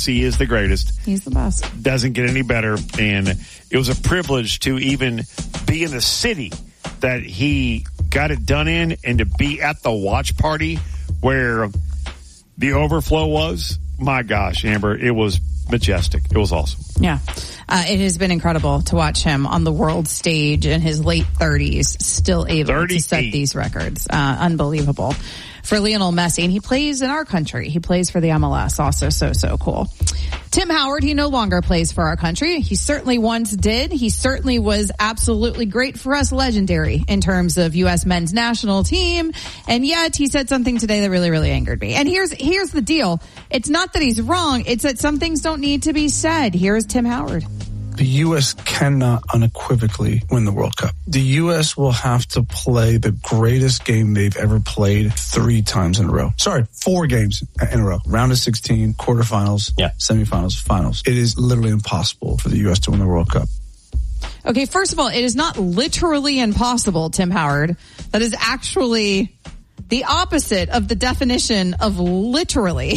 thinks he is the greatest. He's the best. Doesn't get any better. And it was a privilege to even be in the city that he got it done in, and to be at the watch party where the overflow was. My gosh, Amber, it was majestic. It was awesome. Yeah. It has been incredible to watch him on the world stage in his late 30s, still able to set these records. Unbelievable. For Lionel Messi, and he plays in our country. He plays for the MLS. Also so cool. Tim Howard, he no longer plays for our country. He certainly once did. He certainly was absolutely great for us, legendary in terms of U.S. men's national team. And yet he said something today that really, really angered me. And here's the deal. It's not that he's wrong. It's that some things don't need to be said. Here's Tim Howard. The U.S. cannot unequivocally win the World Cup. The U.S. will have to play the greatest game they've ever played 3 times in a row. Sorry, 4 games in a row. Round of 16, quarterfinals, semifinals, finals. It is literally impossible for the U.S. to win the World Cup. Okay, first of all, it is not literally impossible, Tim Howard. That is actually the opposite of the definition of literally.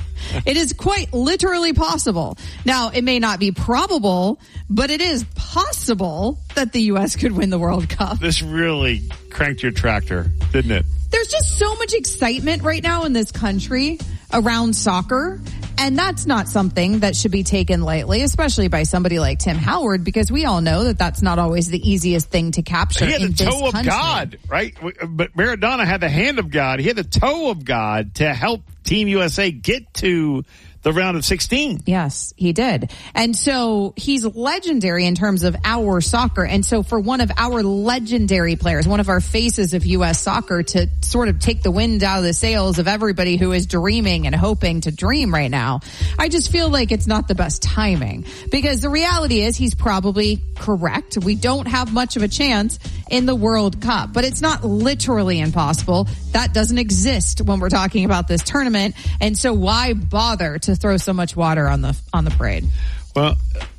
It is quite literally possible. Now, it may not be probable, but it is possible that the U.S. could win the World Cup. This really cranked your tractor, didn't it? There's just so much excitement right now in this country around soccer, and that's not something that should be taken lightly, especially by somebody like Tim Howard, because we all know that that's not always the easiest thing to capture in this country. He had the toe of God, right? But Maradona had the hand of God. He had the toe of God to help Team USA get to the round of 16. Yes, he did. And so he's legendary in terms of our soccer. And so for one of our legendary players, one of our faces of U.S. soccer, to sort of take the wind out of the sails of everybody who is dreaming and hoping to dream right now, I just feel like it's not the best timing. Because the reality is he's probably correct. We don't have much of a chance in the World Cup. But it's not literally impossible. That doesn't exist when we're talking about this tournament. And so why bother to throw so much water on the parade? Well,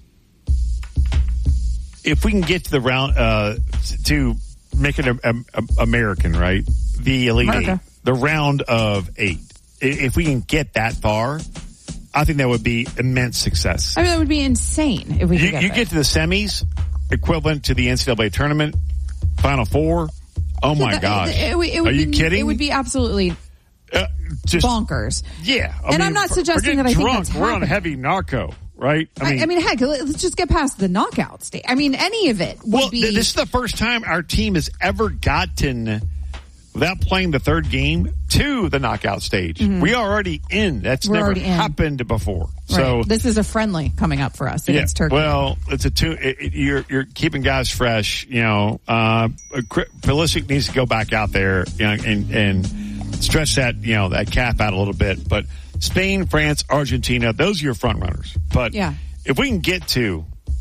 if we can get to the round to make it American, right? The Elite Eight, the round of 8. If we can get that far, I think that would be immense success. I mean, that would be insane if we could get to the semis, equivalent to the NCAA tournament, Final Four. Oh my gosh! Are you kidding? It would be absolutely just bonkers. Yeah. I'm not suggesting that I think that's We're on heavy narco, right? I mean, heck, let's just get past the knockout stage. I mean, any of it would be... This is the first time our team has ever gotten, without playing the third game, to the knockout stage. Mm-hmm. We are already in. That's never happened before. Right. So this is a friendly coming up for us against Turkey. Well, it's you're keeping guys fresh. You know, Pulisic needs to go back out there, you know, and stretch that, you know, that calf out a little bit. But Spain, France, Argentina, those are your front runners. But if we can get to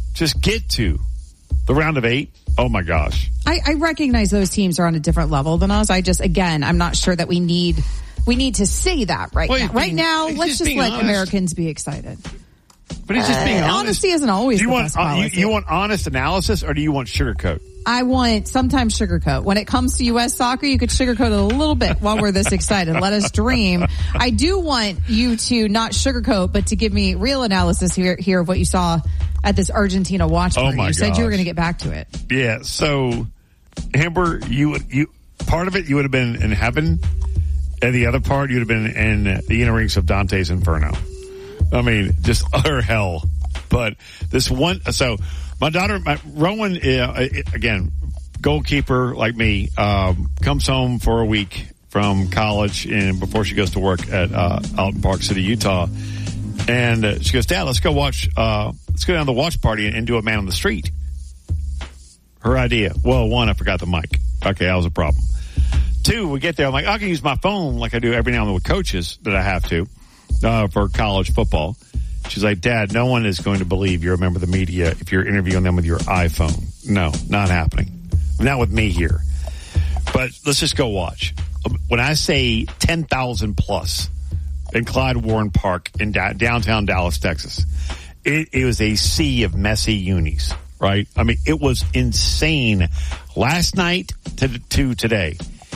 the round of 8, oh my gosh. I recognize those teams are on a different level than us. I'm not sure that we need to say that now. Right now, let's just let Americans be excited. But he's just being honest. Honesty isn't always the best policy. You want honest analysis, or do you want sugarcoat? I want sometimes sugarcoat. When it comes to U.S. soccer, you could sugarcoat it a little bit while we're this excited. Let us dream. I do want you to not sugarcoat, but to give me real analysis here of what you saw at this Argentina watch party. You said you were going to get back to it. Yeah. So, Amber, you part of it you would have been in heaven, and the other part you'd have been in the inner rings of Dante's Inferno. I mean, just utter hell. But this one, so my daughter, Rowan, again, goalkeeper like me, comes home for a week from college and before she goes to work at out in Park City, Utah. And she goes, Dad, let's go down to the watch party and do a man on the street. Her idea. Well, 1, I forgot the mic. Okay, that was a problem. 2, we get there. I'm like, I can use my phone like I do every now and then with coaches that I have to for college football. She's like, Dad, no one is going to believe you're a member of the media if you're interviewing them with your iPhone. No, not happening. Not with me here. But let's just go watch. When I say 10,000 plus in Clyde Warren Park in downtown Dallas, Texas, it was a sea of messy unis, right? I mean, it was insane. Last night to today,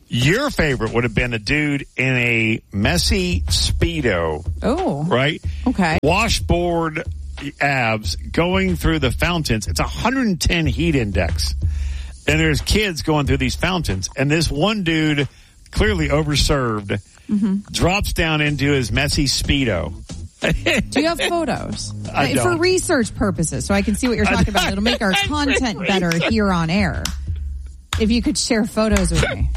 Your favorite would have been a dude in a messy Speedo. Oh. Right? Okay. Washboard abs going through the fountains. It's 110 heat index. And there's kids going through these fountains. And this one dude, clearly overserved, drops down into his messy Speedo. Do you have photos? I don't. For research purposes, so I can see what you're talking about. It'll make our content better here on air. If you could share photos with me.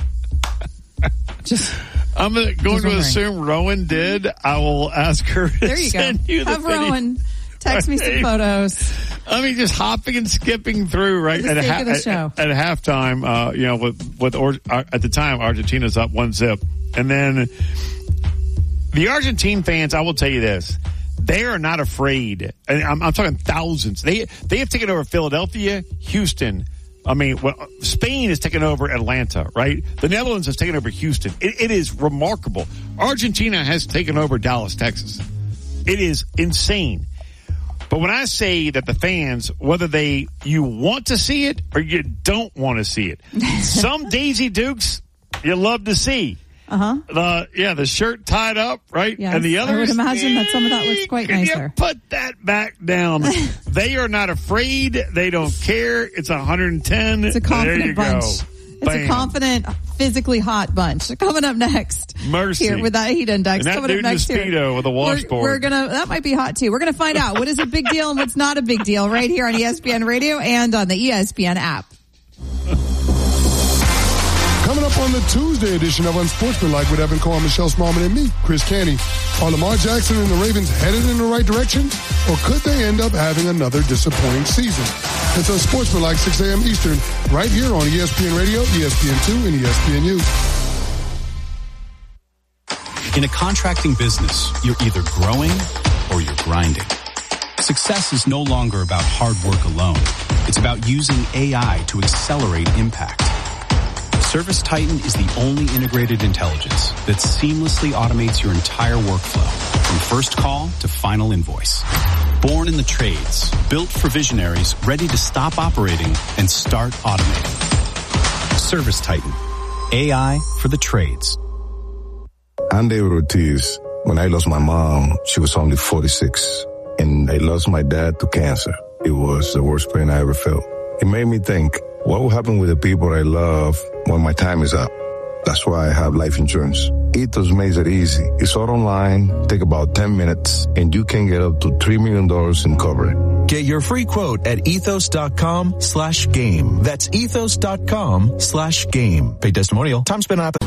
I'm going to assume Rowan did. I will ask her to send you the Have video. Rowan text me some photos. I mean, just hopping and skipping through right For the sake of the show. At halftime. At the time, Argentina's up 1-0, and then the Argentine fans. I will tell you this: they are not afraid. And I'm talking thousands. They have taken over Philadelphia, Houston. I mean, Spain has taken over Atlanta, right? The Netherlands has taken over Houston. It is remarkable. Argentina has taken over Dallas, Texas. It is insane. But when I say that the fans, whether you want to see it or you don't want to see it, some Daisy Dukes you love to see. The shirt tied up, right? Yes, and the others, I would imagine that some of that looks quite nice there. Put that back down. They are not afraid. They don't care. It's 110. It's a confident bunch. Go. It's a confident, physically hot bunch. Coming up next. Mercy. Here with that heat index. And that coming dude up next in the Speedo with a washboard. That might be hot too. We're gonna find out what is a big deal and what's not a big deal right here on ESPN Radio and on the ESPN app. Coming up on the Tuesday edition of Unsportsmanlike with Evan Cohen, Michelle Smallman, and me, Chris Canty. Are Lamar Jackson and the Ravens headed in the right direction? Or could they end up having another disappointing season? It's Unsportsmanlike, 6 a.m. Eastern, right here on ESPN Radio, ESPN2, and ESPNU. In a contracting business, you're either growing or you're grinding. Success is no longer about hard work alone. It's about using AI to accelerate impact. ServiceTitan is the only integrated intelligence that seamlessly automates your entire workflow, from first call to final invoice. Born in the trades, built for visionaries ready to stop operating and start automating. ServiceTitan, AI for the trades. I'm David Ortiz. When I lost my mom, she was only 46, and I lost my dad to cancer. It was the worst pain I ever felt. It made me think, what will happen with the people I love when my time is up? That's why I have life insurance. Ethos makes it easy. It's all online, take about 10 minutes, and you can get up to $3 million in coverage. Get your free quote at ethos.com/game. That's ethos.com/game. Pay testimonial. Time spent on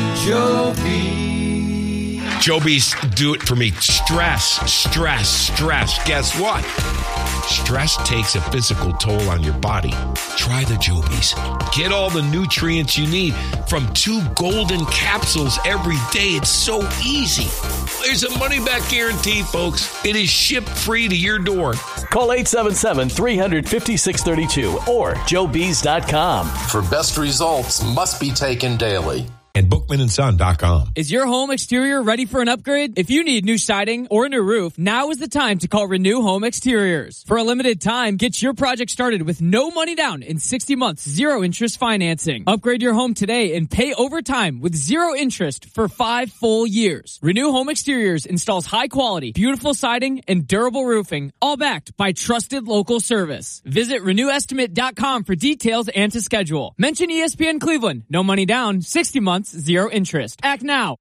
Joby's do it for me. Stress. Guess what? Stress takes a physical toll on your body. Try the Joby's. Get all the nutrients you need from 2 golden capsules every day. It's so easy. There's a money-back guarantee, folks. It is shipped free to your door. Call 877-350-632 or joebees.com. For best results, must be taken daily. And BookmanandSon.com. Is your home exterior ready for an upgrade? If you need new siding or a new roof, now is the time to call Renew Home Exteriors. For a limited time, get your project started with no money down in 60 months, 0 interest financing. Upgrade your home today and pay over time with 0 interest for 5 full years. Renew Home Exteriors installs high quality, beautiful siding and durable roofing, all backed by trusted local service. Visit RenewEstimate.com for details and to schedule. Mention ESPN Cleveland. No money down, 60 months. 0 interest. Act now.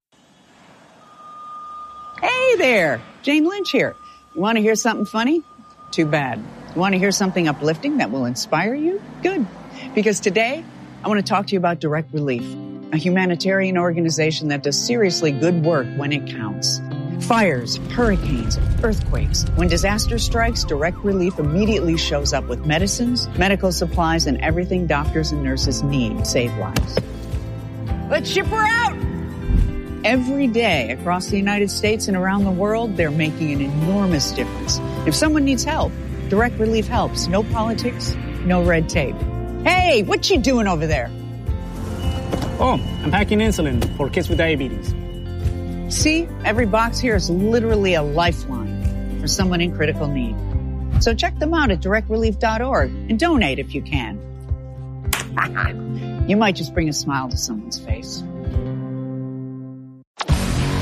Hey there, Jane Lynch here. You want to hear something funny? Too bad. You want to hear something uplifting that will inspire you? Good. Because today, I want to talk to you about Direct Relief, a humanitarian organization that does seriously good work when it counts. Fires, hurricanes, earthquakes. When disaster strikes, Direct Relief immediately shows up with medicines, medical supplies, and everything doctors and nurses need to save lives. Let's ship her out! Every day across the United States and around the world, they're making an enormous difference. If someone needs help, Direct Relief helps. No politics, no red tape. Hey, what you doing over there? Oh, I'm packing insulin for kids with diabetes. See, every box here is literally a lifeline for someone in critical need. So check them out at directrelief.org and donate if you can. You might just bring a smile to someone's face.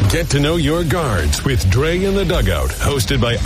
Get to know your guards with Dre in the Dugout, hosted by